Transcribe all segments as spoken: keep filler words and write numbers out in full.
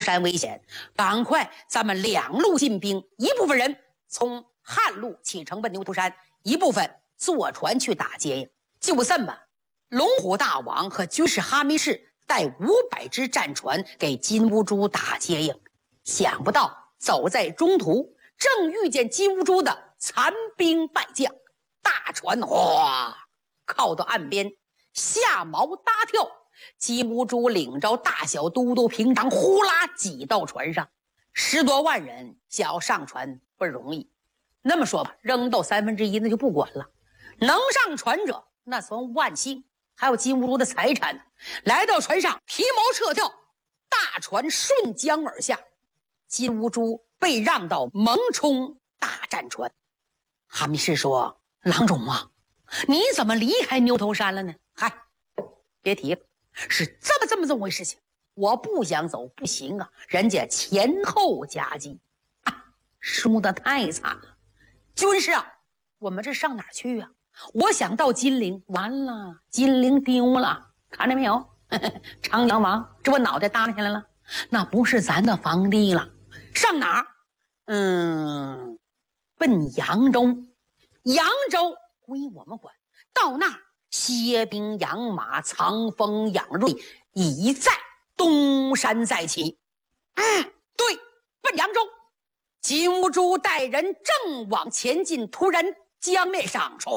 山危险，赶快咱们两路进兵，一部分人从汉路启程奔牛头山，一部分坐船去打接应。就这么，龙虎大王和军师哈密士带五百只战船给金兀术打接应。想不到走在中途，正遇见金兀术的残兵败将，大船哗靠到岸边，下锚搭跳。金兀术领着大小都督平常呼啦挤到船上，十多万人想要上船不容易。那么说吧，扔到三分之一那就不管了，能上船者那算万幸。还有金兀术的财产呢，来到船上提锚撤跳，大船顺江而下，金兀术被让到蒙冲大战船。哈密士说：“郎中啊，你怎么离开牛头山了呢？”嗨，别提了，是这么这么这么回事情。我不想走，不行啊，人家前后夹击啊，输得太惨了。军师啊，我们这上哪儿去啊？我想到金陵，完了，金陵丢了，看见没有？长阳王，这我脑袋耷拉下来了，那不是咱的皇帝了。上哪儿？嗯，奔扬州。扬州归我们管，到那儿歇兵养马，藏锋养锐，以在东山再起。嗯，对，奔扬州。金兀术带人正往前进，突然江面上唰，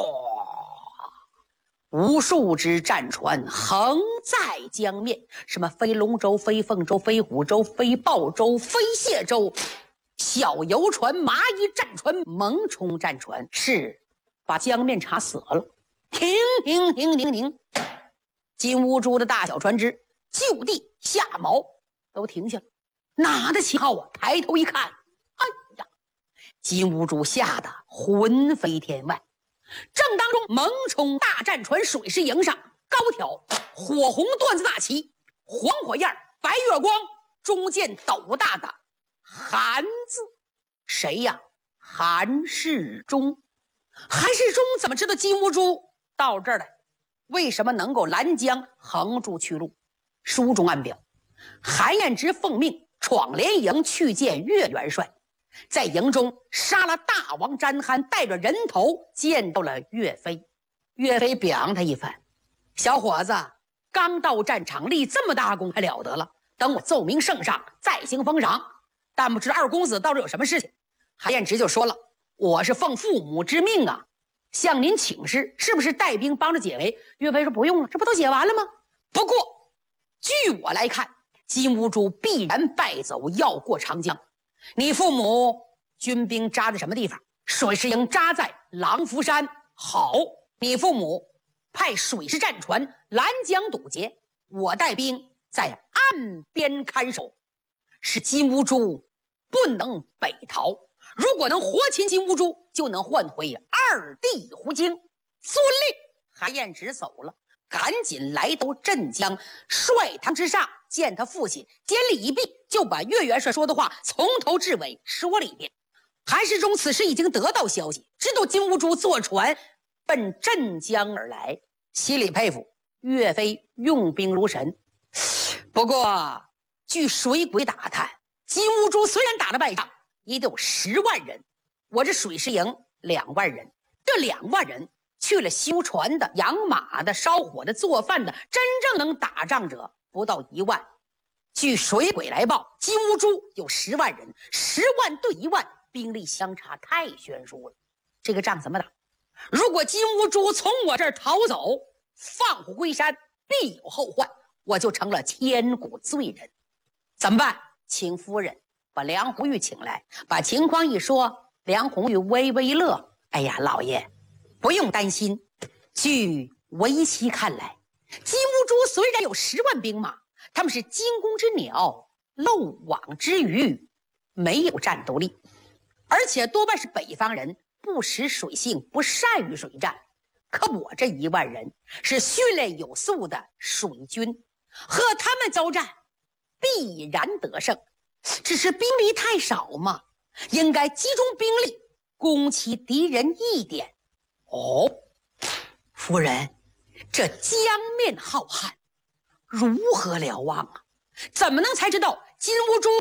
无数只战船横在江面，什么飞龙舟、飞凤舟、飞虎舟、飞豹舟、飞蟹舟，小游船、蚂蚁战船、蒙冲战船，是把江面查死了。停停停停停！金兀术的大小船只就地下锚，都停下了。哪的旗号啊？抬头一看，哎呀！金兀术吓得魂飞天外。正当中，蒙冲大战船水师营上高挑火红缎子大旗，黄火焰，白月光，中间斗大的韩字。谁呀？韩世忠。韩世忠怎么知道金兀术到这儿来？为什么能够拦江横住去路？书中暗表，韩彦直奉命闯连营去见岳元帅，在营中杀了大王詹憨，带着人头见到了岳飞。岳飞表扬他一番：“小伙子，刚到战场立这么大功还了得了，等我奏明圣上再行封赏。但不知二公子到这有什么事情？”韩彦直就说了：“我是奉父母之命啊，向您请示，是不是带兵帮着解围？”岳飞说：“不用了，这不都解完了吗？不过据我来看，金兀术必然败走，要过长江。你父母军兵扎在什么地方？水师营扎在狼伏山。好，你父母派水师战船拦江堵截，我带兵在岸边看守，使金兀术不能北逃。如果能活擒金兀术，就能换回二弟胡经。”遵令。韩彦直走了，赶紧来到镇江帅堂之上，见他父亲，监礼一毕，就把岳元帅说的话从头至尾说了一遍。韩世忠此时已经得到消息，知道金兀术坐船奔镇江而来，心里佩服岳飞用兵如神。不过据水鬼打探，金兀术虽然打了败仗，也得有十万人，我这水师营两万人，这两万人去了修船的、养马的、烧火的、做饭的，真正能打仗者不到一万。据水鬼来报，金兀术有十万人，十万对一万，兵力相差太悬殊了，这个仗怎么打？如果金兀术从我这儿逃走，放虎归山，必有后患，我就成了千古罪人。怎么办？请夫人把梁红玉请来，把情况一说，梁红玉微微一乐：“哎呀，老爷不用担心，据为妻看来，金兀术虽然有十万兵马，他们是惊弓之鸟，漏网之鱼，没有战斗力，而且多半是北方人，不识水性，不善于水战。可我这一万人是训练有素的水军，和他们交战必然得胜，只是兵力太少嘛，应该集中兵力攻其敌人一点。”哦，夫人，这江面浩瀚，如何瞭望啊？怎么能才知道金兀术